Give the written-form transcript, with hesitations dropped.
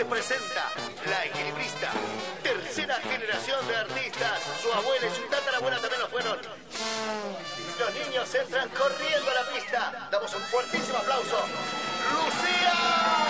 se presenta La Equilibrista. Tercera generación de artistas. Su abuela y su tatarabuela también lo fueron. Los niños entran corriendo a la pista. Damos un fuertísimo aplauso. ¡Lucía!